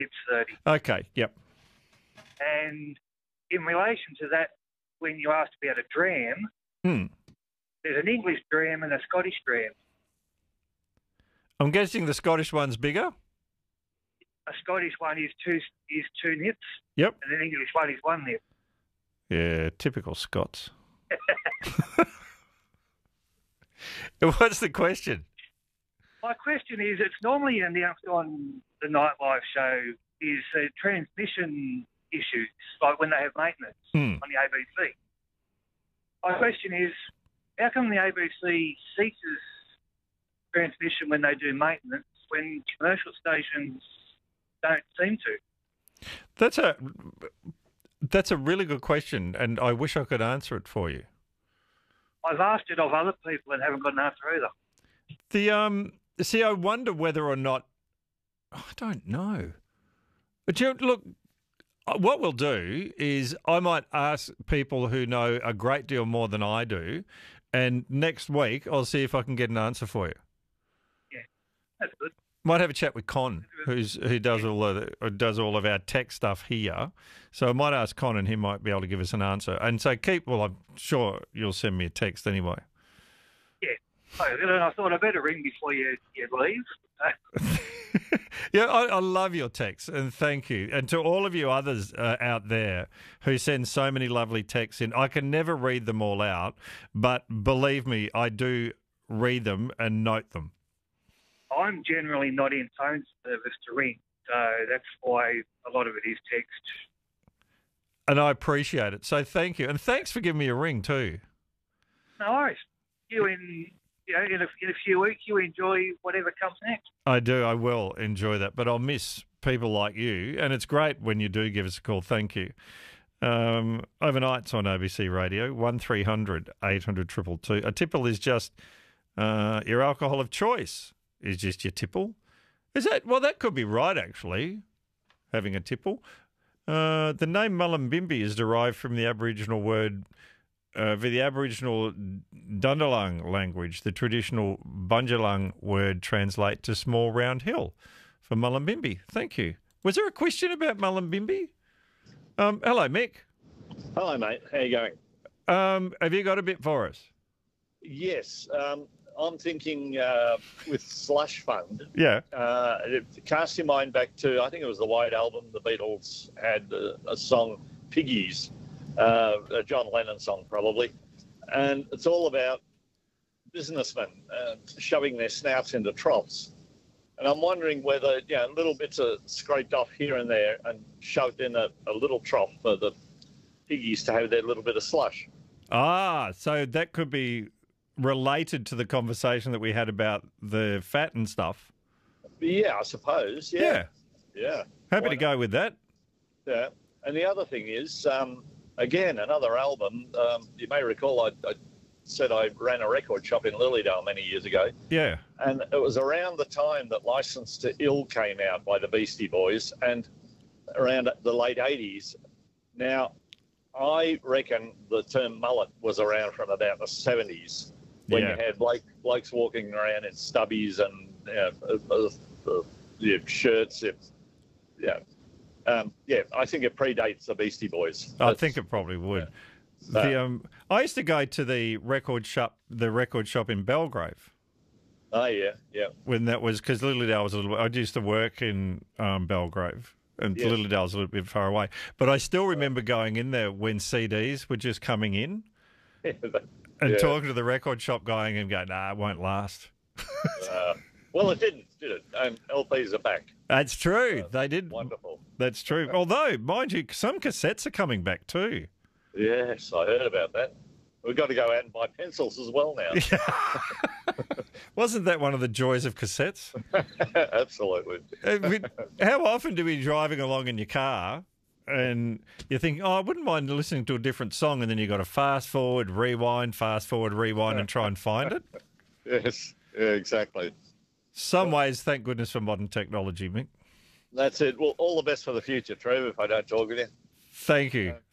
it's 30. Okay, yep. And in relation to that, when you asked about a dram, there's an English dram and a Scottish dram. I'm guessing the Scottish one's bigger? A Scottish one is two nips. Yep. And an English one is one nip. Yeah, typical Scots. What's the question? My question is, it's normally announced on the nightlife show, is transmission issues, like when they have maintenance on the ABC. My question is, how come the ABC ceases transmission when they do maintenance when commercial stations don't seem to? That's a really good question, and I wish I could answer it for you. I've asked it of other people and haven't got an answer either. See, I wonder whether or not, I don't know. But look, what we'll do is I might ask people who know a great deal more than I do, and next week I'll see if I can get an answer for you. Yeah, that's good. Might have a chat with Con, who does all of our tech stuff here. So I might ask Con, and he might be able to give us an answer. And so I'm sure you'll send me a text anyway. Yeah. And I thought I'd better ring before you leave. Yeah, I love your texts, and thank you. And to all of you others out there who send so many lovely texts in, I can never read them all out, but believe me, I do read them and note them. I'm generally not in phone service to ring, so that's why a lot of it is text. And I appreciate it. So thank you. And thanks for giving me a ring too. No worries. In a few weeks, you enjoy whatever comes next. I do. I will enjoy that. But I'll miss people like you. And it's great when you do give us a call. Thank you. Overnights on ABC Radio, 1300 800 222. A tipple is just your alcohol of choice. Is just your tipple. Is that? Well, that could be right, actually, having a tipple. The name Mullumbimby is derived from the Aboriginal word, the Aboriginal Dundalung language. The traditional Bunjalung word translate to small round hill for Mullumbimby. Thank you. Was there a question about Mullumbimby? Hello, Mick. Hello, mate. How you going? Have you got a bit for us? Yes. I'm thinking with Slush Fund. Yeah. Cast your mind back to, I think it was the White Album. The Beatles had a song, Piggies, a John Lennon song probably. And it's all about businessmen shoving their snouts into troughs. And I'm wondering whether, little bits are scraped off here and there and shoved in a little trough for the piggies to have their little bit of slush. Ah, so that could be related to the conversation that we had about the fat and stuff. Yeah, I suppose. Yeah. Happy to go with that. Yeah. And the other thing is, again, another album. You may recall I said I ran a record shop in Lilydale many years ago. Yeah. And it was around the time that License to Ill came out by the Beastie Boys, and around the late 80s. Now, I reckon the term mullet was around from about the 70s, when you had blokes walking around in stubbies and shirts. I think it predates the Beastie Boys. I think it probably would. I used to go to the record shop in Belgrave. Oh yeah. When that was, because Lilydale was a little. I used to work in Belgrave, and Lilydale's a little bit far away. But I still remember going in there when CDs were just coming in, and talking to the record shop guy and going, "Nah, it won't last." Well, it didn't, did it? And LPs are back. That's true. They did. Wonderful. That's true. Although, mind you, some cassettes are coming back too. Yes, I heard about that. We've got to go out and buy pencils as well now. Wasn't that one of the joys of cassettes? Absolutely. How often do we be driving along in your car and you think, I wouldn't mind listening to a different song, and then you've got to fast forward, rewind, and try and find it? Yes, yeah, exactly. Some ways, thank goodness for modern technology, Mick. That's it. Well, all the best for the future, Trev, if I don't talk with you. Thank you.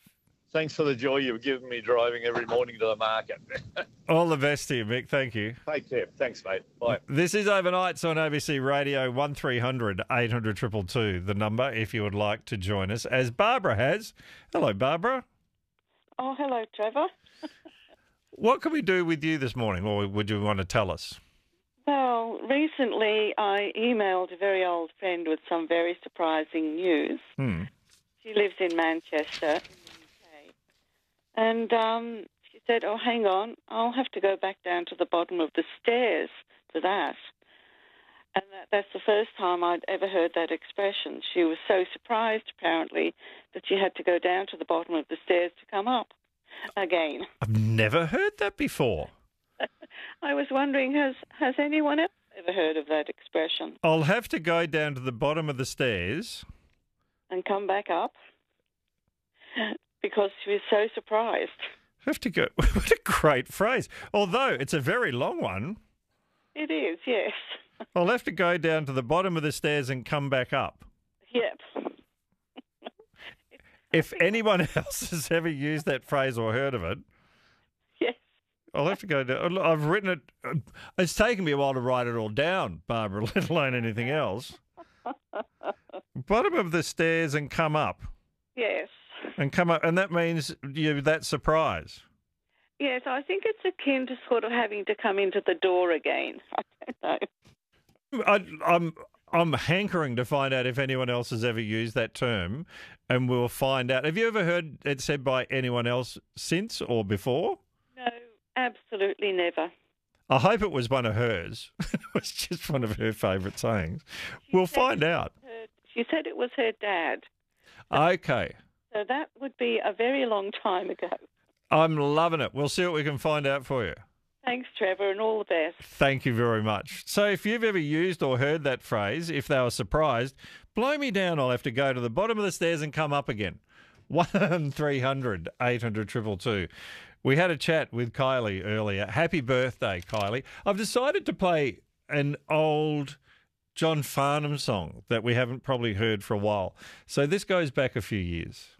Thanks for the joy you've given me driving every morning to the market. All the best to you, Mick. Thank you. Take care. Thanks, mate. Bye. This is Overnights on ABC Radio, 1300 800 222, the number if you would like to join us, as Barbara has. Hello, Barbara. Oh, hello, Trevor. What can we do with you this morning, or would you want to tell us? Well, recently I emailed a very old friend with some very surprising news. She lives in Manchester, in the UK. And she said, oh, hang on, I'll have to go back down to the bottom of the stairs for that. And that's the first time I'd ever heard that expression. She was so surprised, apparently, that she had to go down to the bottom of the stairs to come up again. I've never heard that before. I was wondering, has anyone else ever heard of that expression? I'll have to go down to the bottom of the stairs. And come back up? Because she was so surprised. Have to go. What a great phrase. Although it's a very long one. It is, yes. I'll have to go down to the bottom of the stairs and come back up. Yep. If anyone else has ever used that phrase or heard of it, yes. I'll have to go down. I've written it. It's taken me a while to write it all down, Barbara, let alone anything else. Bottom of the stairs and come up. Yes. And come up, and that means you're that surprised. Yes, I think it's akin to sort of having to come into the door again. I don't know. I'm hankering to find out if anyone else has ever used that term, and we'll find out. Have you ever heard it said by anyone else since or before? No, absolutely never. I hope it was one of hers. It was just one of her favourite sayings. We'll find out. She said it was her dad. Okay. So that would be a very long time ago. I'm loving it. We'll see what we can find out for you. Thanks, Trevor, and all the best. Thank you very much. So if you've ever used or heard that phrase, if they were surprised, blow me down. I'll have to go to the bottom of the stairs and come up again. 1300 800 222. We had a chat with Kylie earlier. Happy birthday, Kylie. I've decided to play an old John Farnham song that we haven't probably heard for a while. So this goes back a few years.